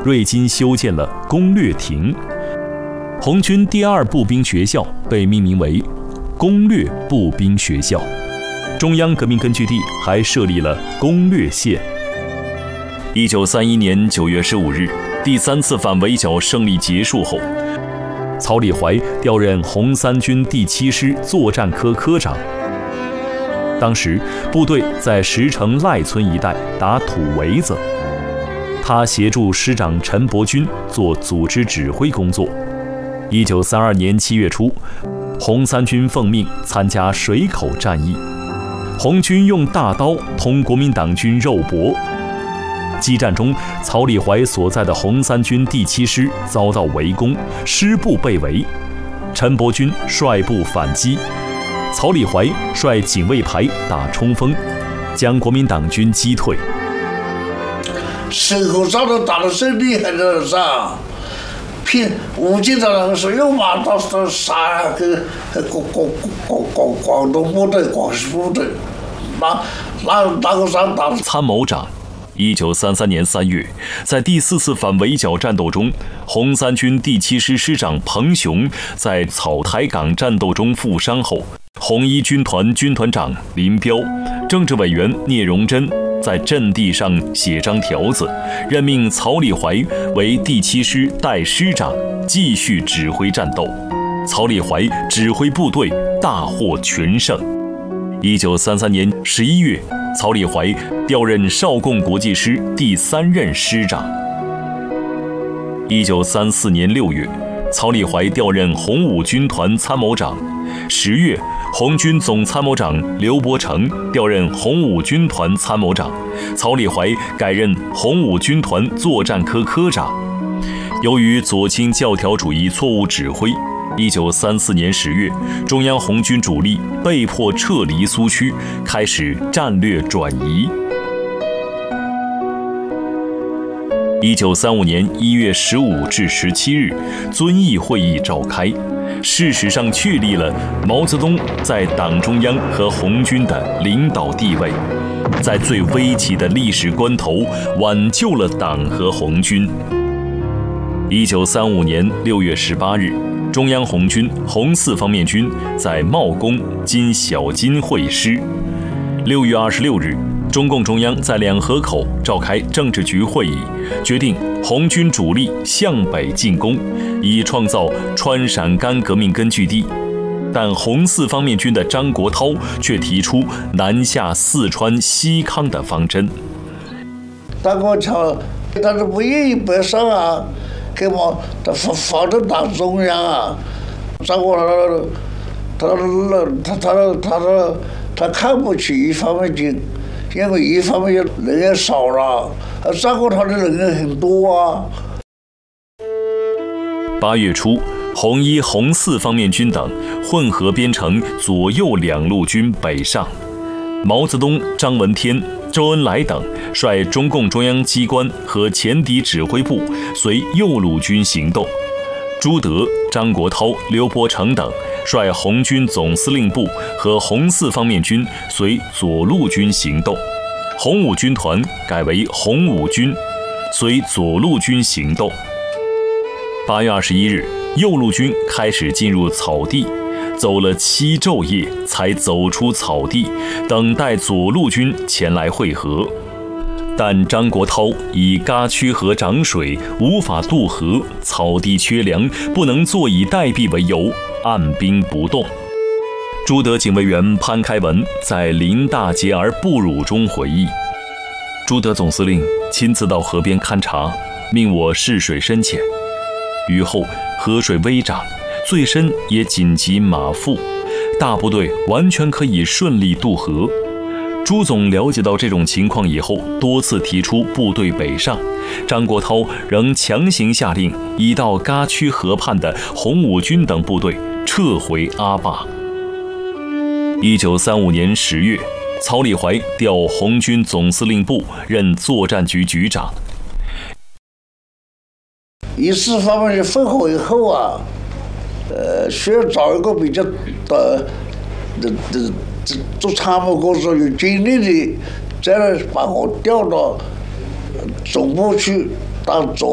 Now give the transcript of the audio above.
瑞金修建了攻略亭。红军第2步兵学校被命名为攻略步兵学校。中央革命根据地还设立了攻略线。1931年9月15日，第3次反围剿胜利结束后，曹礼怀调任红三军第7师作战科科长。当时部队在石城赖村一带打土围子，他协助师长陈伯钧做组织指挥工作。1932年7月初，红三军奉命参加水口战役，红军用大刀同国民党军肉搏。激战中，曹礼怀所在的红三军第7师遭到围攻，师部被围，陈伯钧率部反击，曹礼怀率警卫排打冲锋，将国民党军击退。 水口仗都打得最厉害的仗，武进的那个时候又马到杀跟广东部队、广西部队，那个仗打。 参谋长。1933年3月，在第4次反围剿战斗中，红三军第7师师长彭雄在草台岗战斗中负伤后，红一军团军团长林彪、政治委员聂荣臻在阵地上写张条子，任命曹礼怀为第7师代师长，继续指挥战斗。曹礼怀指挥部队大获全胜。1933年11月，曹礼怀调任少共国际师第3任师长。1934年6月，曹礼怀调任红五军团参谋长。10月，红军总参谋长刘伯承调任红五军团参谋长，曹礼怀改任红五军团作战科科长。由于左倾教条主义错误指挥，1934年10月，中央红军主力被迫撤离苏区，开始战略转移。1935年1月15至17日，遵义会议召开，事实上确立了毛泽东在党中央和红军的领导地位，在最危急的历史关头挽救了党和红军。1935年6月18日，中央红军红四方面军在茂功（今小金）会师。6月26日，中共中央在两河口召开政治局会议，决定红军主力向北进攻，以创造川陕甘革命根据地。但红四方面军的张国焘却提出南下四川西康的方针。 张国焘他是不愿意北上啊，给我反正党中央啊，张国焘他看不起一方面军，因为一方面人也少了，张国焘的人也很多啊。 8月初，红一、红四方面军等混合编成左右两路军北上，毛泽东、张闻天、周恩来等率中共中央机关和前敌指挥部随右路军行动，朱德、张国焘、刘伯承等率红军总司令部和红四方面军随左路军行动，红五军团改为红五军，随左路军行动。8月21日，右路军开始进入草地，走了7昼夜才走出草地，等待左路军前来会合。但张国焘以嘎曲河涨水，无法渡河，草地缺粮，不能坐以待毙为由，按兵不动。朱德警卫员潘开文在《临大捷而不辱》中回忆，朱德总司令亲自到河边勘察，命我试水深浅。雨后河水微涨，最深也仅及马腹，大部队完全可以顺利渡河。朱总了解到这种情况以后，多次提出部队北上，张国焘仍强行下令已到嘎曲河畔的红五军等部队撤回阿坝。1935年10月，曹礼怀调红军总司令部任作战局局长。 一四方面分好以后啊，需要找一个比较做参谋工作有经历的，再来把我调到总部去当总